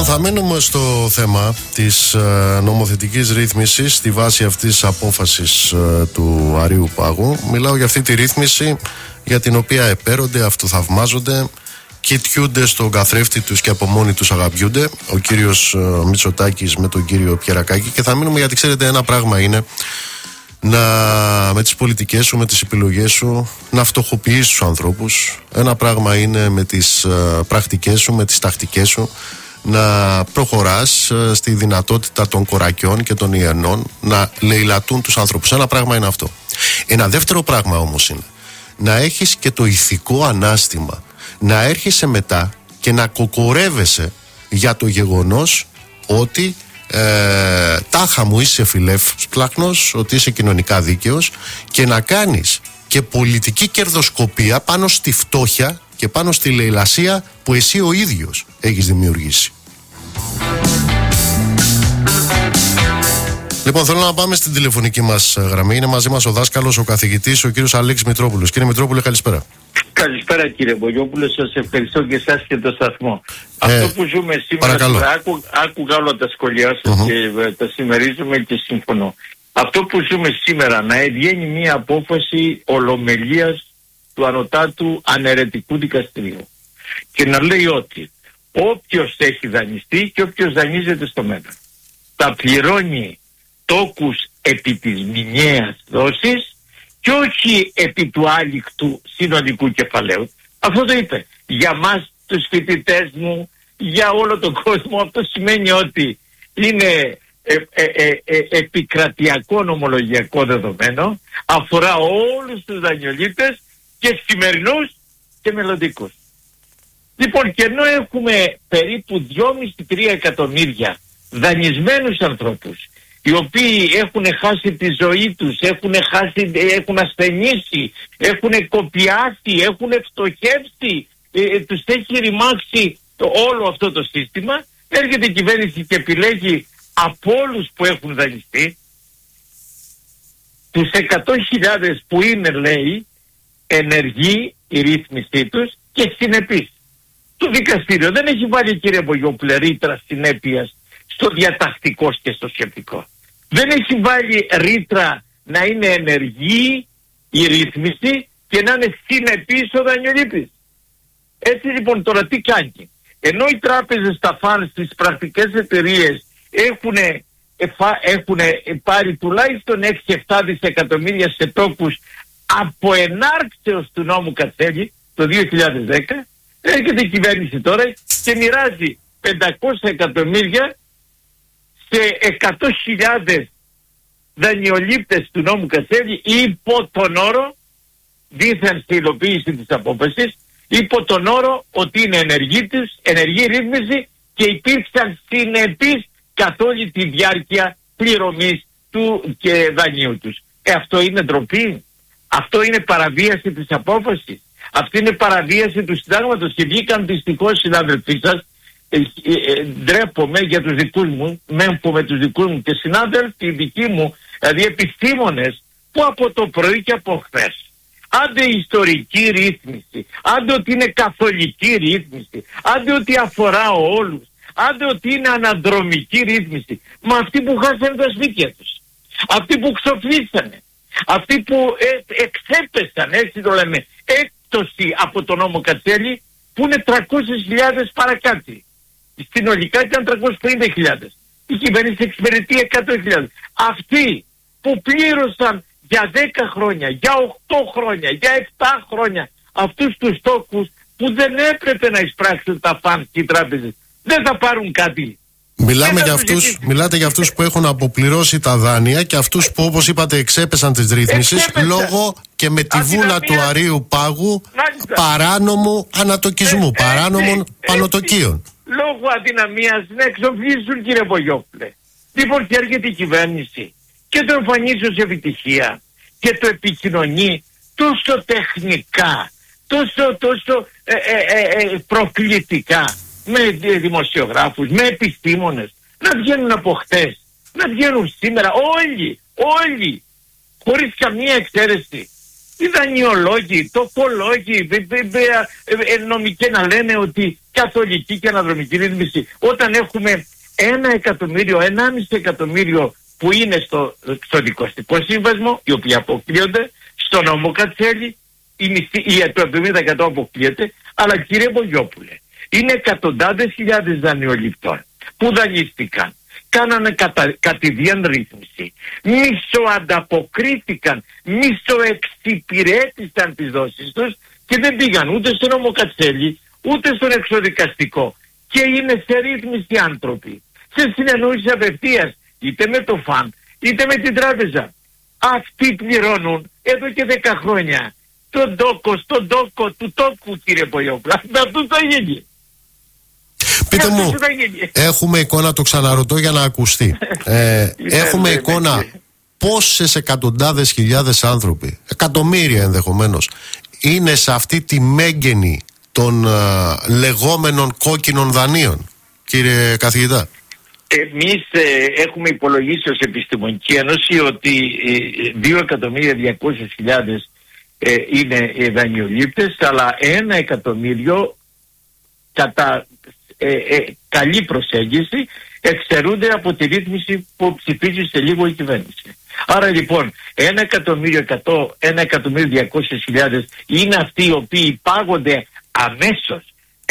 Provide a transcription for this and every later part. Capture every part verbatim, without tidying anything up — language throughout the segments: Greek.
Λοιπόν, θα μείνουμε στο θέμα της ε, νομοθετικής ρύθμισης στη βάση αυτής της απόφασης ε, του Αρείου Πάγου. Μιλάω για αυτή τη ρύθμιση για την οποία επέρονται, αυτοθαυμάζονται, κοιτιούνται στον καθρέφτη τους και από μόνοι τους αγαπιούνται ο κύριος ε, Μητσοτάκης με τον κύριο Πιερακάκη. Και θα μείνουμε γιατί ξέρετε, ένα πράγμα είναι να, με τις πολιτικές σου, με τις επιλογές σου, να φτωχοποιείς τους ανθρώπους. Ένα πράγμα είναι με τις ε, πρακτικές σου, με τις τακτικές σου, να προχωράς ε, στη δυνατότητα των κορακιών και των ιενών να λαιλατούν τους ανθρώπους. Ένα πράγμα είναι αυτό. Ένα δεύτερο πράγμα όμως είναι να έχεις και το ηθικό ανάστημα να έρχεσαι μετά και να κοκορεύεσαι για το γεγονός ότι ε, τάχα μου είσαι φιλεύσπλαχνος, ότι είσαι κοινωνικά δίκαιος, και να κάνεις και πολιτική κερδοσκοπία πάνω στη φτώχεια και πάνω στη λαιλασία που εσύ ο ίδιος έχεις δημιουργήσει. Λοιπόν, θέλω να πάμε στην τηλεφωνική μας γραμμή. Είναι μαζί μας ο δάσκαλος, ο καθηγητής, ο κύριος Αλέξης Μητρόπουλος. Κύριε Μητρόπουλε, καλησπέρα. Καλησπέρα κύριε Μπογιόπουλε, σας ευχαριστώ και εσάς και το σταθμό. Ε, Αυτό που ζούμε σήμερα, σήμερα άκου, άκουγα όλα τα σχόλιά σας uh-huh. και ε, τα συμμερίζομαι και συμφωνώ. Αυτό που ζούμε σήμερα, να βγαίνει μια απόφαση ολομελίας του Ανωτάτου Αναιρετικού Δικαστηρίου και να λέει ότι όποιος έχει δανειστεί και όποιος δανείζεται στο μέλλον θα πληρώνει τόκους επί της μηνιαίας δόσης και όχι επί του άλικτου συνολικού κεφαλαίου. Αυτό το είπε. Για μας τους φοιτητές μου, για όλο τον κόσμο, αυτό σημαίνει ότι είναι ε, ε, ε, ε, επικρατειακό νομολογιακό δεδομένο, αφορά όλους τους δανειολήπτες και σημερινούς και μελλοντικούς. Λοιπόν, και ενώ έχουμε περίπου δυόμισι με τρία εκατομμύρια δανεισμένους ανθρώπους, οι οποίοι έχουν χάσει τη ζωή τους, έχουν, χάσει, έχουν ασθενήσει, έχουν κοπιάσει, έχουν φτωχεύσει, ε, τους έχει ρημάξει το, όλο αυτό το σύστημα, έρχεται η κυβέρνηση και επιλέγει από όλους που έχουν δανειστεί τους εκατό χιλιάδες που είναι, λέει, ενεργή η ρύθμισή τους και συνεπής. Το δικαστήριο δεν έχει βάλει, κύριε Μπογιόπουλε, ρήτρα συνέπειας στο διατακτικό και στο σκεπτικό. Δεν έχει βάλει ρήτρα να είναι ενεργή η ρύθμιση και να είναι συνεπής ο δανειολήπτης. Έτσι λοιπόν τώρα τι κάνει? Ενώ οι τράπεζες, τα φαν στις πρακτικές εταιρείες έχουν, έχουν πάρει τουλάχιστον έξι με επτά δισεκατομμύρια σε τόκους από ενάρξεως του νόμου Κατσέλη το δύο χιλιάδες δέκα, έρχεται η κυβέρνηση τώρα και μοιράζει πεντακόσια εκατομμύρια σε εκατό χιλιάδες δανειολήπτες του νόμου Κατσέλη υπό τον όρο, δίθεν στη υλοποίηση της απόφασης, υπό τον όρο ότι είναι ενεργή, τους, ενεργή ρύθμιση και υπήρξαν συνεπείς καθ' όλη τη διάρκεια πληρωμής του και δανείου τους. Ε, αυτό είναι ντροπή. Αυτό είναι παραβίαση της απόφασης. Αυτή είναι παραβίαση του συντάγματος και βγήκαν δυστυχώς συνάδελφοί σας. Ε, ε, ε, ντρέπομαι για τους δικούς μου, μέμφω με τους δικούς μου και συνάδελφοι δικοί μου, δηλαδή επιστήμονες, που από το πρωί και από χθες, άντε ιστορική ρύθμιση, άντε ότι είναι καθολική ρύθμιση, άντε ότι αφορά όλους, άντε ότι είναι αναδρομική ρύθμιση, μα αυτοί που χάσανε τα σπίτια τους, αυτοί που ξοφλήσανε, αυτοί που ε, εξέπεσαν, έτσι το λέμε, έκπτωση από τον νόμο Κατσέλη, που είναι τριακόσιες χιλιάδες παρακάτω. Συνολικά ήταν τριακόσιες πενήντα χιλιάδες. Η κυβέρνηση εξυπηρετεί εκατό χιλιάδες. Αυτοί που πλήρωσαν για δέκα χρόνια, για οκτώ χρόνια, για επτά χρόνια αυτούς τους τόκους που δεν έπρεπε να εισπράξουν τα φαν και οι τράπεζες, δεν θα πάρουν κάτι. Μιλάμε για αυτούς, μιλάτε για αυτούς που έχουν αποπληρώσει τα δάνεια και αυτούς που, όπως είπατε, εξέπεσαν τις ρύθμισεις λόγω και με τη βούλα του Αρείου Πάγου παράνομου ανατοκισμού, ε, παράνομων έτσι, πανωτοκίων. Έτσι, λόγω αδυναμίας να εξοφλήσουν, κύριε Μπογιόπουλε. Λοιπόν, και έρχεται η κυβέρνηση και το εμφανίζει ως επιτυχία και το επικοινωνεί τόσο τεχνικά, τόσο, τόσο ε, ε, ε, ε, προκλητικά, με δημοσιογράφους, με επιστήμονες, να βγαίνουν από χτες, να βγαίνουν σήμερα, όλοι, όλοι, χωρίς καμία εξαίρεση. οι δανειολόγοι, τοπολόγοι, νομικοί να λένε ότι καθολική και αναδρομική ρύθμιση, όταν έχουμε ένα εκατομμύριο, ενάμιση εκατομμύριο που είναι στο, στο δικοστικό σύμβασμο, οι οποίοι αποκλείονται, στο νόμο Κατσέλη, η μισή, η, το εβδομήντα τοις εκατό αποκλείεται, αλλά κύριε Μπογιόπουλε, είναι εκατοντάδες χιλιάδες δανειοληπτών που δανείστηκαν, κάνανε κατα, κατηδίαν ρύθμιση, μισοανταποκρίθηκαν, μισοεξυπηρέτησαν τις δόσεις τους και δεν πήγαν ούτε στο νόμο Κατσέλη, ούτε στον εξοδικαστικό. Και είναι σε ρύθμιση άνθρωποι, σε συνεννόηση απευθείας, είτε με το ΦΑΝ, είτε με την τράπεζα. Αυτοί πληρώνουν εδώ και δέκα χρόνια τον τόκο, στον τόκο του τόκου, κύριε Μπογιόπουλα. Αυτό θα γίνει. Πείτε μου, έχουμε εικόνα, το ξαναρωτώ για να ακουστεί. Ε, έχουμε εικόνα πόσες εκατοντάδες χιλιάδες άνθρωποι, εκατομμύρια ενδεχομένως, είναι σε αυτή τη μέγενη των α, λεγόμενων κόκκινων δανείων, κύριε καθηγητά? Εμείς ε, έχουμε υπολογίσει ως Επιστημονική Ένωση ότι ε, δύο εκατομμύρια διακόσιες χιλιάδες ε, είναι ε, δανειολήπτες, αλλά ένα εκατομμύριο κατά ε, ε, καλή προσέγγιση εξαιρούνται από τη ρύθμιση που ψηφίζει σε λίγο η κυβέρνηση. Άρα λοιπόν ένα εκατομμύριο εκατό, ένα εκατομμύριο διακόσιες χιλιάδες είναι αυτοί οι οποίοι πάγονται αμέσως,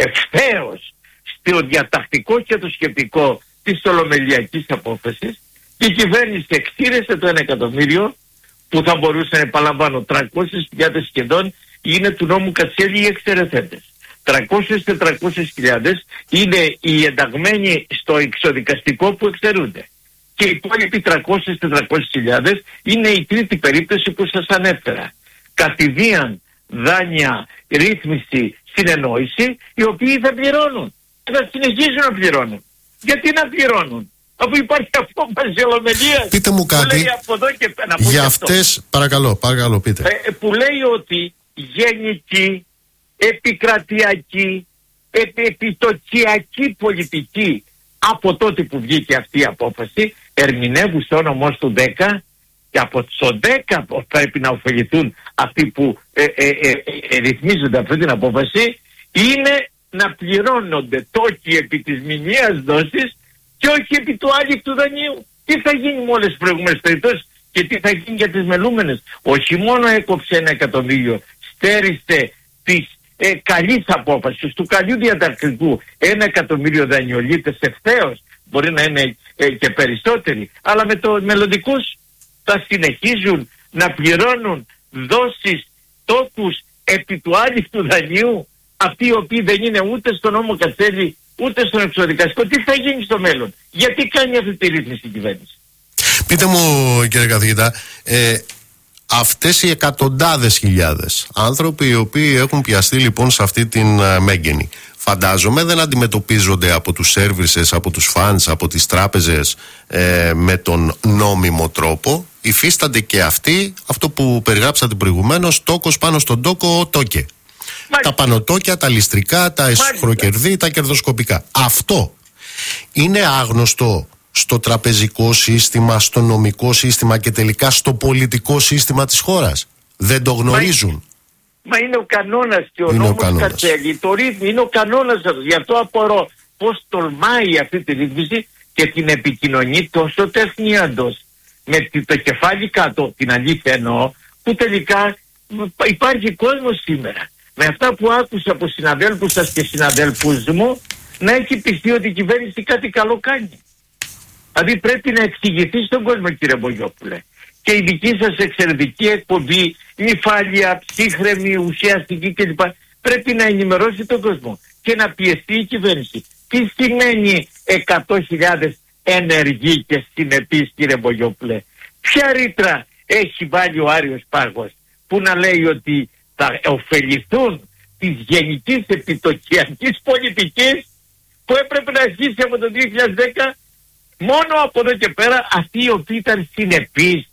ευθέως στο διατακτικό και το σκεπτικό της ολομελιακής απόφασης, και η κυβέρνηση εξήρεσε το ένα εκατομμύριο που θα μπορούσε να, επαναλαμβάνω, τριακόσιες χιλιάδες σχεδόν είναι του νόμου Κατσέλη οι εξαιρεθέντες. τριακόσιες με τετρακόσιες χιλιάδες είναι οι ενταγμένοι στο εξοδικαστικό που εξαιρούνται. Και οι υπόλοιποι τριακόσιες με τετρακόσιες χιλιάδες είναι η τρίτη περίπτωση που σας ανέφερα. Κατηδίαν δάνεια, ρύθμιση, συνεννόηση, οι οποίοι θα πληρώνουν. Θα συνεχίσουν να πληρώνουν. Γιατί να πληρώνουν, αφού υπάρχει απόφαση ολομελίας? Πείτε μου κάτι και, για αυτές, παρακαλώ, παρακαλώ πείτε. Ε, που λέει ότι γενική, επικρατειακή, επι, επιτοκιακή πολιτική από τότε που βγήκε αυτή η απόφαση ερμηνεύουν στο όνομα του δέκα, και από το δέκα πρέπει να ωφεληθούν αυτοί που ε, ε, ε, ε, ρυθμίζονται αυτή την απόφαση, είναι να πληρώνονται τόκοι επί της μηνιαίας δόσης και όχι επί του άλικτου δανείου. Τι θα γίνει με όλες τις προηγούμενες περιπτώσεις και τι θα γίνει για τις μελούμενες? Όχι μόνο έκοψε ένα εκατομμύριο, στέρισε της ε, καλής απόφασης, του καλού διατακτικού ένα εκατομμύριο δανειολήπτες ευθέως, μπορεί να είναι ε, και περισσότεροι, αλλά με το μελλοντικούς θα συνεχίζουν να πληρώνουν δόσεις, τόκους επί του άλικτου δανείου, αυτοί οι οποίοι δεν είναι ούτε στον νόμο Κατσέλη ούτε στον εξοδικαστικό. Τι θα γίνει στο μέλλον? Γιατί κάνει αυτή τη ρύθμιση η κυβέρνηση? Πείτε μου, κύριε καθηγητά, ε, αυτές οι εκατοντάδες χιλιάδες άνθρωποι οι οποίοι έχουν πιαστεί λοιπόν σε αυτή την uh, μέγενη, φαντάζομαι δεν αντιμετωπίζονται από τους σέρβισες, από τους φαντς, από τις τράπεζες ε, με τον νόμιμο τρόπο. Υφίστανται και αυτοί αυτό που περιγράψατε προηγουμένως, τόκος πάνω στον τόκο, τόκε. Μάλιστα. Τα πανωτόκια, τα ληστρικά, τα εσχροκερδί, τα κερδοσκοπικά. Αυτό είναι άγνωστο στο τραπεζικό σύστημα, στο νομικό σύστημα και τελικά στο πολιτικό σύστημα της χώρας? Δεν το γνωρίζουν? Μα, μα είναι ο κανόνας και ο είναι νόμος Κατσέλη, το ρύθμι είναι ο κανόνας. Γι' αυτό απορώ πώς τολμάει αυτή τη ρύθμιση και την επικοινωνεί τόσο τεχνίαντος, με το κεφάλι κάτω, την αλήθεια εννοώ, που τελικά υπάρχει κόσμος σήμερα, με αυτά που άκουσα από συναδέλφους σας και συναδέλφους μου, να έχει πιστεί ότι η κυβέρνηση κάτι καλό κάνει. Δηλαδή πρέπει να εξηγηθεί στον κόσμο, κύριε Μπογιόπουλε. Και η δική σας εξαιρετική εκπομπή, νυφάλια, ψύχρεμη, ουσιαστική κλπ. Πρέπει να ενημερώσει τον κόσμο και να πιεστεί η κυβέρνηση. Τι σημαίνει εκατό χιλιάδες ενεργοί και συνεπείς, κύριε Μπογιόπουλε? Ποια ρήτρα έχει βάλει ο Άριος Πάγος που να λέει ότι θα ωφεληθούν της γενικής επιτοκιακής πολιτικής που έπρεπε να αρχίσει από το δύο χιλιάδες δέκα? Μόνο από εδώ και πέρα αυτοί οι οποίοι ήταν συνεπείς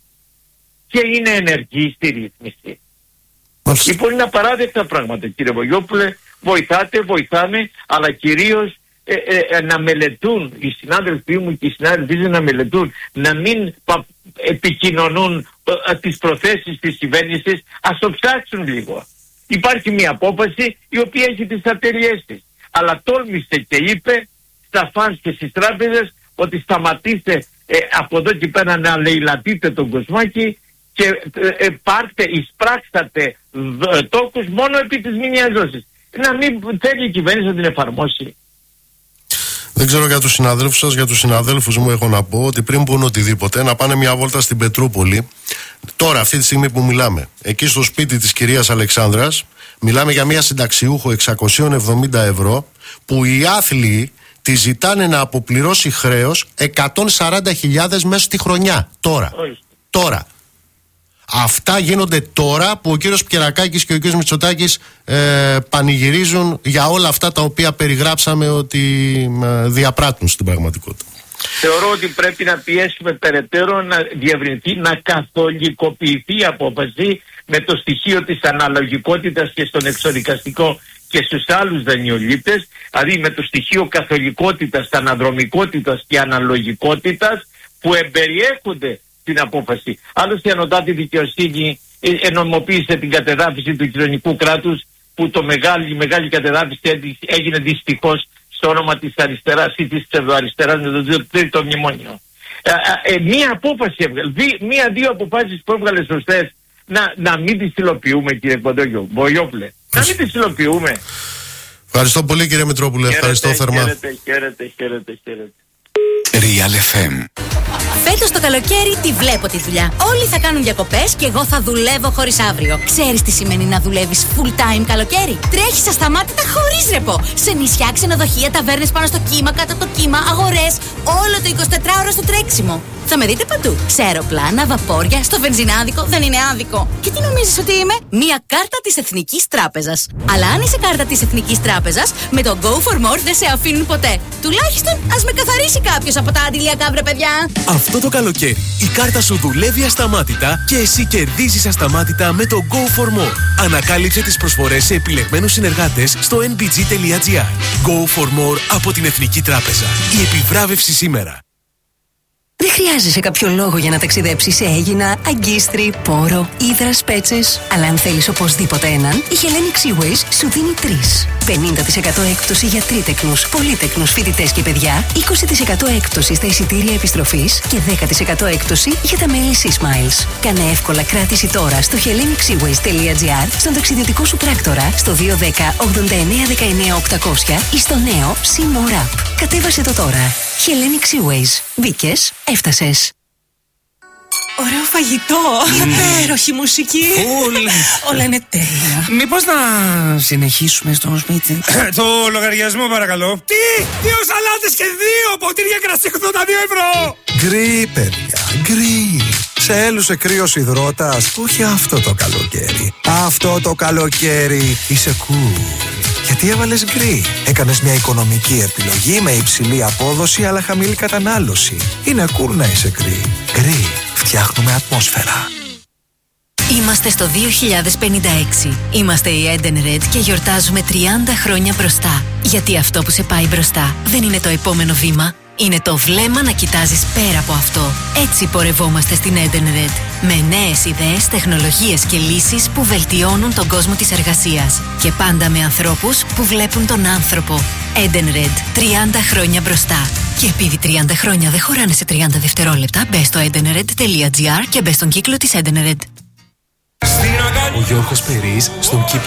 και είναι ενεργοί στη ρύθμιση. Μάλιστα. Λοιπόν, είναι απαράδεκτα πράγματα, κύριε Μπογιόπουλε. Βοηθάτε, βοηθάμε, αλλά κυρίως ε, ε, ε, να μελετούν οι συνάδελφοί μου και οι συνάδελφοί να μελετούν, να μην πα, επικοινωνούν ε, τις προθέσεις της κυβέρνησης, ας το ψάξουν λίγο. Υπάρχει μια απόφαση η οποία έχει τις ατέλειές της. Αλλά τόλμησε και είπε στα φανς και στις τράπεζες ότι σταματήστε ε, από εδώ και πέρα να λαιλατείτε τον Κοσμάκη και ε, ε, πάρτε, εισπράξατε ε, τόκους μόνο επί της μηνιαίας δόσης. Να μην θέλει η κυβέρνηση να την εφαρμόσει. Δεν ξέρω για τους συναδέλφους σας, για τους συναδέλφους μου έχω να πω ότι πριν πούν οτιδήποτε να πάνε μια βόλτα στην Πετρούπολη. Τώρα αυτή τη στιγμή που μιλάμε, εκεί στο σπίτι της κυρίας Αλεξάνδρας, μιλάμε για μια συνταξιούχο εξακόσια εβδομήντα ευρώ που οι άθλοι τη ζητάνε να αποπληρώσει χρέος εκατόν σαράντα χιλιάδες μέσα στη χρονιά. Τώρα. Όχι. Τώρα. Αυτά γίνονται τώρα που ο κύριος Πιερακάκης και ο κύριος Μητσοτάκης ε, πανηγυρίζουν για όλα αυτά τα οποία περιγράψαμε ότι ε, διαπράττουν στην πραγματικότητα. Θεωρώ ότι πρέπει να πιέσουμε περαιτέρω να διευρυνθεί, να καθολικοποιηθεί η απόφαση με το στοιχείο της αναλογικότητας και στον εξοδικαστικό και στους άλλους δανειολήπτες, δηλαδή με το στοιχείο καθολικότητας, αναδρομικότητας και αναλογικότητας που εμπεριέχονται την απόφαση. Άλλωστε η ανωτάτη δικαιοσύνη ενομοποίησε την κατεδάφιση του κοινωνικού κράτους, που το μεγάλη, η μεγάλη κατεδάφιση έγινε δυστυχώς στο όνομα της αριστεράς ή της ψευδοαριστεράς με το τρίτο μνημόνιο. Ε, ε, μία απόφαση έβγαλε, μία-δύο αποφάσεις που έβγαλε σωστές, να, να μην τις υλοποιούμε, κύριε Μπογιόπουλε. Να μην τις υλοποιούμε. Ευχαριστώ πολύ, κύριε Μητρόπουλε. Χαίρετε, ευχαριστώ θερμά. Χαίρετε, χαίρετε, χαίρετε, χαίρετε. Real εφ εμ. Φέτος το καλοκαίρι τη βλέπω τη δουλειά. Όλοι θα κάνουν διακοπές και εγώ θα δουλεύω χωρίς αύριο. Ξέρεις τι σημαίνει να δουλεύεις full time καλοκαίρι? Τρέχεις ασταμάτητα χωρίς ρεπό. Σε νησιά, ξενοδοχεία, ταβέρνες πάνω στο κύμα, κάτω από το κύμα, αγορές. Όλο το εικοσιτετράωρο στο τρέξιμο. Θα με δείτε παντού. Σε αεροπλάνα, βαπόρια, στο βενζινάδικο. Δεν είναι άδικο. Και τι νομίζεις ότι είμαι? Μία κάρτα της Εθνικής Τράπεζας. Αλλά αν είσαι κάρτα της Εθνικής Τράπεζας, με το Go for More δεν σε αφήνουν ποτέ. Τουλάχιστον ας με καθαρίσει κάποιος από τα αντιλιακά, βρε παιδιά. Αυτό το καλοκαίρι η κάρτα σου δουλεύει ασταμάτητα και εσύ κερδίζεις ασταμάτητα με το Go for More. Ανακάλυψε τις προσφορές σε επιλεγμένους συνεργάτες στο εν μπι τζι τελεία τζι άρ. Go for More από την Εθνική Τράπεζα. Η επιβράβευση σήμερα. Δεν χρειάζεσαι κάποιο λόγο για να ταξιδέψεις σε Αίγινα, Αγκίστρι, Πόρο, Ύδρας, Πέτσες. Αλλά αν θέλεις οπωσδήποτε έναν, η Hellenic Seaways σου δίνει τρεις. πενήντα τοις εκατό έκπτωση για τρίτεκνους, πολύτεκνους, φοιτητές και παιδιά, είκοσι τοις εκατό έκπτωση στα εισιτήρια επιστροφής και δέκα τοις εκατό έκπτωση για τα μέλη SeaSmiles. Κάνε εύκολα κράτηση τώρα στο hellenic seaways τελεία τζι άρ, στον ταξιδιωτικό σου πράκτορα, στο δύο ένα μηδέν ογδόντα εννέα δεκαεννέα οκτακόσια ή στο νέο SeaMore App. Κατέβασε το τώρα. Hellenic Seaways. Μπήκες, έφτασες. Ωραίο φαγητό, mm. υπέροχη μουσική. Φουλ. Όλα είναι τέλεια. Μήπως να συνεχίσουμε στο σπίτι? Το λογαριασμό παρακαλώ. Τι! Δύο σαλάτες και δύο ποτήρια κρασί ογδόντα δύο ευρώ! Γκρι, παιδιά, γκρι. Σε έλουσε κρύος υδρότας? Όχι αυτό το καλοκαίρι. Αυτό το καλοκαίρι είσαι cool. Γιατί έβαλες γκρι? Έκανες μια οικονομική επιλογή με υψηλή απόδοση αλλά χαμηλή κατανάλωση. Είναι cool να είσαι γκρι. Γκρι. Φτιάχνουμε ατμόσφαιρα. Είμαστε στο δύο χιλιάδες πενήντα έξι. Είμαστε η Edenred και γιορτάζουμε τριάντα χρόνια μπροστά. Γιατί αυτό που σε πάει μπροστά δεν είναι το επόμενο βήμα. Είναι το βλέμμα να κοιτάζεις πέρα από αυτό. Έτσι πορευόμαστε στην Edenred. Με νέες ιδέες, τεχνολογίες και λύσεις που βελτιώνουν τον κόσμο της εργασίας. Και πάντα με ανθρώπους που βλέπουν τον άνθρωπο. Edenred. τριάντα χρόνια μπροστά. Και επειδή τριάντα χρόνια δεν χωράνε σε τριάντα δευτερόλεπτα, μπες στο edenred τελεία τζι άρ και μπες στον κύκλο της Edenred. Ο Γιώργος Περής στον κήπο